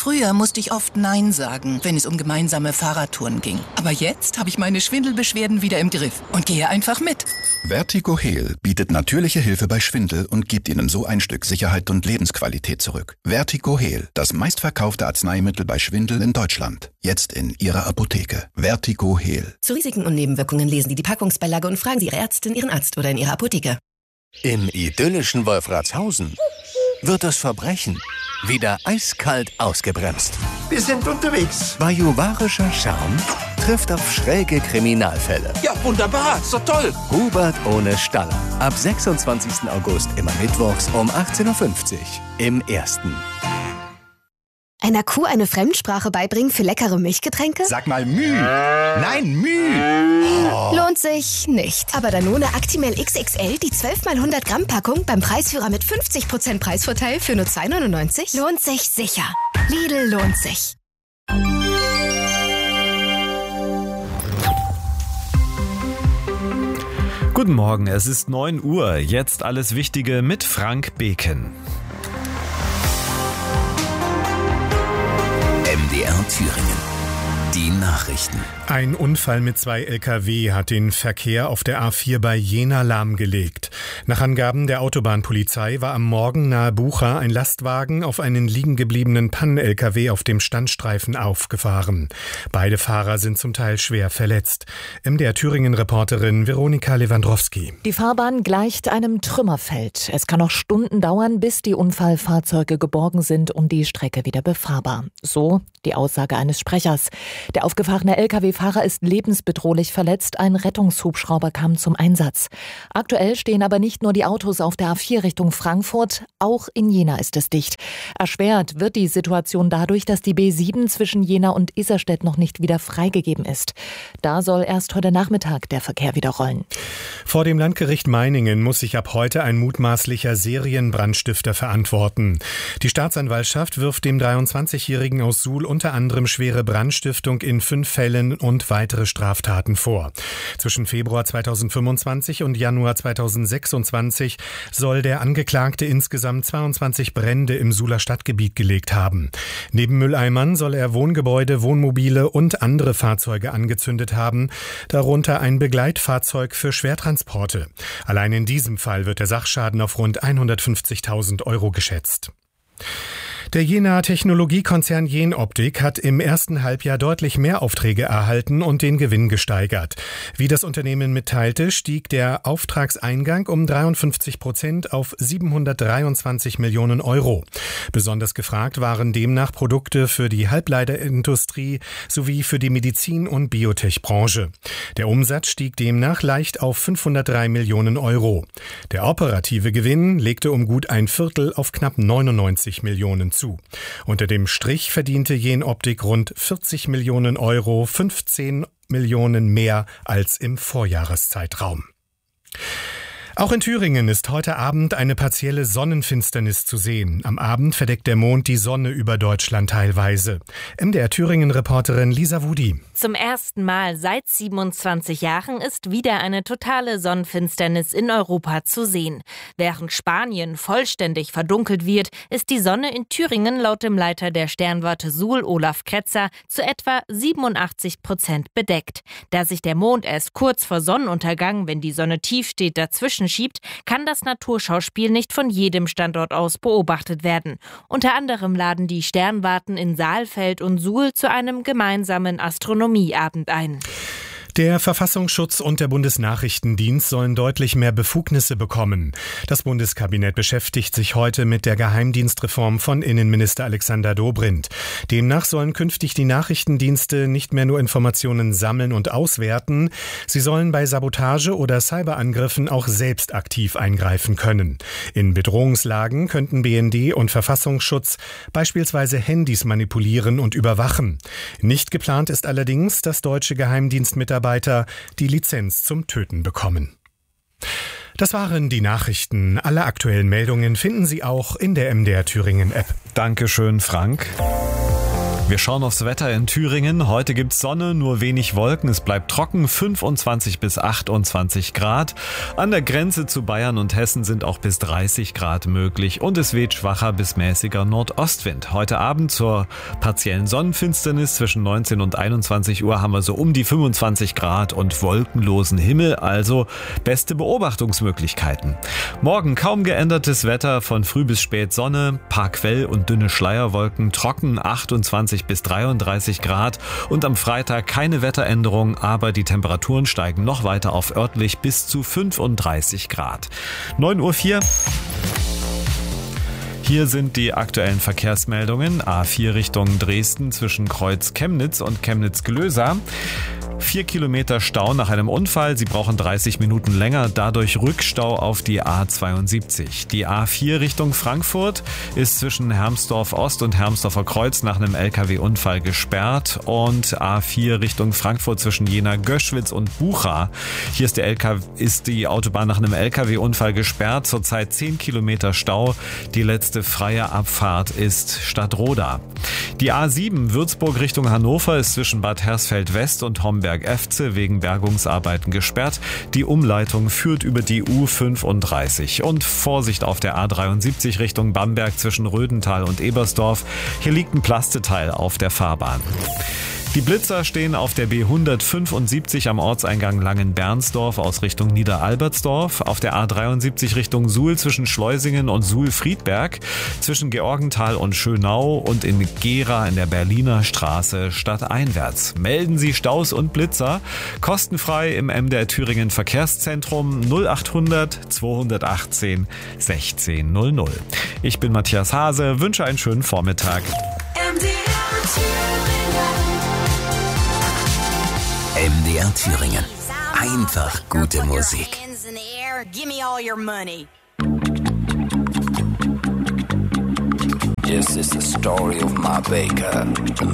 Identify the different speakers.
Speaker 1: Früher musste ich oft Nein sagen, wenn es um gemeinsame Fahrradtouren ging. Aber jetzt habe ich meine Schwindelbeschwerden wieder im Griff und gehe einfach mit.
Speaker 2: VertigoHeal bietet natürliche Hilfe bei Schwindel und gibt Ihnen so ein Stück Sicherheit und Lebensqualität zurück. VertigoHeal, das meistverkaufte Arzneimittel bei Schwindel in Deutschland. Jetzt in Ihrer Apotheke. VertigoHeal.
Speaker 3: Zu Risiken und Nebenwirkungen lesen Sie die Packungsbeilage und fragen Sie Ihre Ärztin, Ihren Arzt oder in Ihrer Apotheke.
Speaker 4: Im idyllischen Wolfratshausen wird das Verbrechen wieder eiskalt ausgebremst.
Speaker 5: Wir sind unterwegs.
Speaker 4: Bajuwarischer Charme trifft auf schräge Kriminalfälle.
Speaker 5: Ja, wunderbar. So toll.
Speaker 4: Hubert ohne Staller. Ab 26. August immer mittwochs um 18.50 Uhr im Ersten.
Speaker 6: Einer Kuh eine Fremdsprache beibringen für leckere Milchgetränke?
Speaker 7: Sag mal Müh. Nein, Müh.
Speaker 6: Oh. Lohnt sich nicht. Aber Danone Actimel XXL, die 12x100 Gramm Packung beim Preisführer mit 50% Preisvorteil für nur 2,99? Lohnt sich sicher. Lidl lohnt sich.
Speaker 8: Guten Morgen, es ist 9 Uhr. Jetzt alles Wichtige mit Frank Beken.
Speaker 4: MDR Thüringen. Die Nachrichten.
Speaker 9: Ein Unfall mit 2 Lkw hat den Verkehr auf der A4 bei Jena lahmgelegt. Nach Angaben der Autobahnpolizei war am Morgen nahe Bucha ein Lastwagen auf einen liegengebliebenen Pannen-Lkw auf dem Standstreifen aufgefahren. Beide Fahrer sind zum Teil schwer verletzt. MDR Thüringen-Reporterin Veronika Lewandowski.
Speaker 10: Die Fahrbahn gleicht einem Trümmerfeld. Es kann noch Stunden dauern, bis die Unfallfahrzeuge geborgen sind und die Strecke wieder befahrbar. So die Aussage eines Sprechers. Der aufgefahrene Lkw-Fahrer ist lebensbedrohlich verletzt. Ein Rettungshubschrauber kam zum Einsatz. Aktuell stehen aber nicht nur die Autos auf der A4 Richtung Frankfurt, auch in Jena ist es dicht. Erschwert wird die Situation dadurch, dass die B7 zwischen Jena und Isarstedt noch nicht wieder freigegeben ist. Da soll erst heute Nachmittag der Verkehr wieder rollen.
Speaker 9: Vor dem Landgericht Meiningen muss sich ab heute ein mutmaßlicher Serienbrandstifter verantworten. Die Staatsanwaltschaft wirft dem 23-Jährigen aus Suhl unter anderem schwere Brandstiftung in 5 Fällen und weitere Straftaten vor. Zwischen Februar 2025 und Januar 2026 soll der Angeklagte insgesamt 22 Brände im Suhler Stadtgebiet gelegt haben. Neben Mülleimern soll er Wohngebäude, Wohnmobile und andere Fahrzeuge angezündet haben, darunter ein Begleitfahrzeug für Schwertransporte. Allein in diesem Fall wird der Sachschaden auf rund 150.000 € geschätzt. Der Jenaer Technologiekonzern Jenoptik hat im ersten Halbjahr deutlich mehr Aufträge erhalten und den Gewinn gesteigert. Wie das Unternehmen mitteilte, stieg der Auftragseingang um 53% auf 723 Millionen €. Besonders gefragt waren demnach Produkte für die Halbleiterindustrie sowie für die Medizin- und Biotech-Branche. Der Umsatz stieg demnach leicht auf 503 Millionen €. Der operative Gewinn legte um gut ein Viertel auf knapp 99 Millionen zu. Unter dem Strich verdiente Jenoptik rund 40 Millionen €, 15 Millionen mehr als im Vorjahreszeitraum. Auch in Thüringen ist heute Abend eine partielle Sonnenfinsternis zu sehen. Am Abend verdeckt der Mond die Sonne über Deutschland teilweise. MDR Thüringen-Reporterin Lisa Wudi.
Speaker 11: Zum ersten Mal seit 27 Jahren ist wieder eine totale Sonnenfinsternis in Europa zu sehen. Während Spanien vollständig verdunkelt wird, ist die Sonne in Thüringen laut dem Leiter der Sternwarte Suhl, Olaf Kretzer, zu etwa 87% bedeckt. Da sich der Mond erst kurz vor Sonnenuntergang, wenn die Sonne tief steht, dazwischen schiebt, kann das Naturschauspiel nicht von jedem Standort aus beobachtet werden. Unter anderem laden die Sternwarten in Saalfeld und Suhl zu einem gemeinsamen Astronomieabend ein.
Speaker 9: Der Verfassungsschutz und der Bundesnachrichtendienst sollen deutlich mehr Befugnisse bekommen. Das Bundeskabinett beschäftigt sich heute mit der Geheimdienstreform von Innenminister Alexander Dobrindt. Demnach sollen künftig die Nachrichtendienste nicht mehr nur Informationen sammeln und auswerten, sie sollen bei Sabotage oder Cyberangriffen auch selbst aktiv eingreifen können. In Bedrohungslagen könnten BND und Verfassungsschutz beispielsweise Handys manipulieren und überwachen. Nicht geplant ist allerdings, dass deutsche Geheimdienstmitarbeiter die Lizenz zum Töten bekommen. Das waren die Nachrichten. Alle aktuellen Meldungen finden Sie auch in der MDR Thüringen App.
Speaker 8: Dankeschön, Frank. Wir schauen aufs Wetter in Thüringen. Heute gibt's Sonne, nur wenig Wolken. Es bleibt trocken, 25 bis 28 Grad. An der Grenze zu Bayern und Hessen sind auch bis 30 Grad möglich. Und es weht schwacher bis mäßiger Nordostwind. Heute Abend zur partiellen Sonnenfinsternis zwischen 19 und 21 Uhr haben wir so um die 25 Grad und wolkenlosen Himmel, also beste Beobachtungsmöglichkeiten. Morgen kaum geändertes Wetter, von früh bis spät Sonne, paar Quell- und dünne Schleierwolken, trocken 28 bis 33 Grad und am Freitag keine Wetteränderung, aber die Temperaturen steigen noch weiter auf örtlich bis zu 35 Grad. 9:04 Uhr. Hier sind die aktuellen Verkehrsmeldungen. A4 Richtung Dresden zwischen Kreuz Chemnitz und Chemnitz-Glösa. 4 Kilometer Stau nach einem Unfall. Sie brauchen 30 Minuten länger. Dadurch Rückstau auf die A72. Die A4 Richtung Frankfurt ist zwischen Hermsdorf Ost und Hermsdorfer Kreuz nach einem LKW-Unfall gesperrt. Und A4 Richtung Frankfurt zwischen Jena-Göschwitz und Bucha. Hier ist die Autobahn nach einem LKW-Unfall gesperrt. Zurzeit 10 Kilometer Stau. Die letzte freie Abfahrt ist Stadtroda. Die A7 Würzburg Richtung Hannover ist zwischen Bad Hersfeld West und Homberg-Efze wegen Bergungsarbeiten gesperrt. Die Umleitung führt über die U35. Und Vorsicht auf der A73 Richtung Bamberg zwischen Rödental und Ebersdorf. Hier liegt ein Plasteteil auf der Fahrbahn. Die Blitzer stehen auf der B175 am Ortseingang Langenbernsdorf aus Richtung Niederalbertsdorf, auf der A73 Richtung Suhl zwischen Schleusingen und Suhl-Friedberg, zwischen Georgenthal und Schönau und in Gera in der Berliner Straße stadteinwärts. Melden Sie Staus und Blitzer kostenfrei im MDR Thüringen Verkehrszentrum 0800 218 1600. Ich bin Matthias Hase, wünsche einen schönen Vormittag.
Speaker 12: MDR Thüringen. Einfach gute Musik.
Speaker 13: This is the story of my baker.